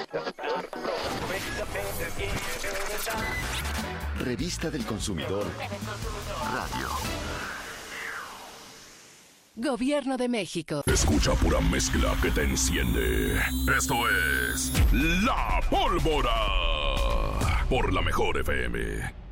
Revista del Consumidor Radio. Gobierno de México. Escucha pura mezcla que te enciende. Esto es La Pólvora por La Mejor FM.